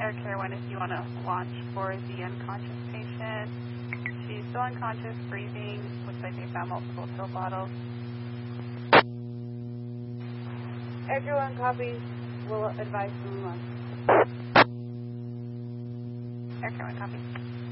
Aircare 1, if you want to launch for the unconscious patient. She's still unconscious, breathing. Looks like they found multiple pill bottles. Aircare 1 copies. We'll advise them. Aircare 1 copies.